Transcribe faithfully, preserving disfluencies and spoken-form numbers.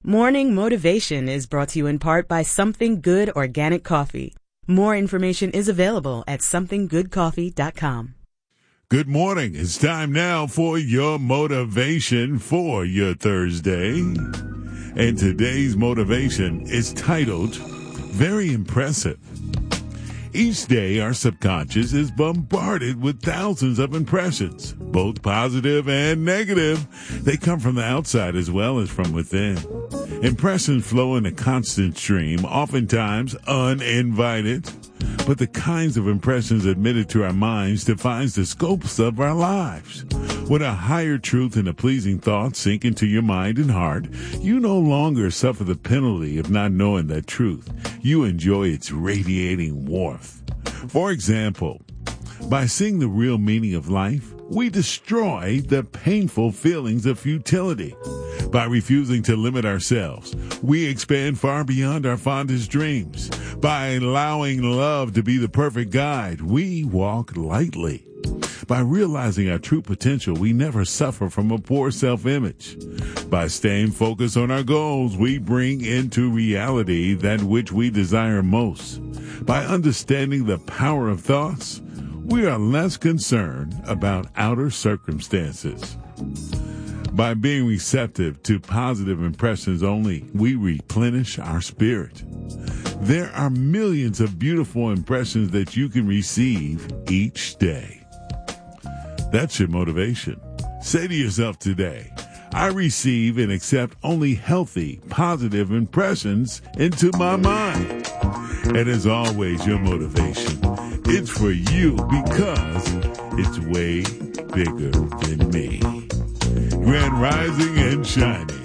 Morning Motivation is brought to you in part by Something Good Organic Coffee. More information is available at something good coffee dot com. Good morning. It's time now for your motivation for your Thursday. And today's motivation is titled, Very Impressive. Each day, our subconscious is bombarded with thousands of impressions, both positive and negative. They come from the outside as well as from within. Impressions flow in a constant stream, oftentimes uninvited. But the kinds of impressions admitted to our minds defines the scopes of our lives. When a higher truth and a pleasing thought sink into your mind and heart, you no longer suffer the penalty of not knowing that truth. You enjoy its radiating warmth. For example, by seeing the real meaning of life, we destroy the painful feelings of futility. By refusing to limit ourselves, we expand far beyond our fondest dreams. By allowing love to be the perfect guide, we walk lightly. By realizing our true potential, we never suffer from a poor self-image. By staying focused on our goals, we bring into reality that which we desire most. By understanding the power of thoughts, we are less concerned about outer circumstances. By being receptive to positive impressions only, we replenish our spirit. There are millions of beautiful impressions that you can receive each day. That's your motivation. Say to yourself today, I receive and accept only healthy, positive impressions into my mind. And as always, your motivation, it's for you because it's way bigger than me. Grand Rising and Shining.